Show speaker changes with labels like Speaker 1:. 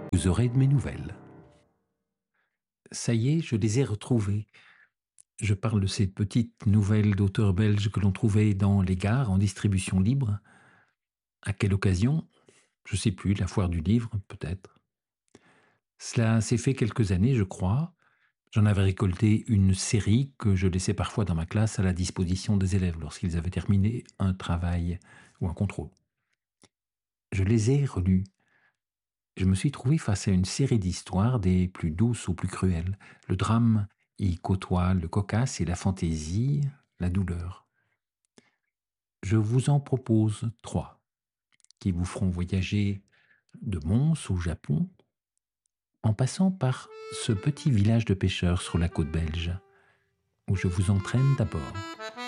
Speaker 1: Vous aurez de mes nouvelles. Ça y est, je les ai retrouvées. Je parle de ces petites nouvelles d'auteurs belges que l'on trouvait dans les gares en distribution libre. À quelle occasion? Je sais plus, la foire du livre, peut-être. Cela s'est fait quelques années, je crois. J'en avais récolté une série que je laissais parfois dans ma classe à la disposition des élèves lorsqu'ils avaient terminé un travail ou un contrôle. Je les ai relus. Je me suis trouvé face à une série d'histoires des plus douces aux plus cruelles. Le drame y côtoie le cocasse et la fantaisie, la douleur. Je vous en propose 3 qui vous feront voyager de Mons au Japon en passant par ce petit village de pêcheurs sur la côte belge où je vous entraîne d'abord.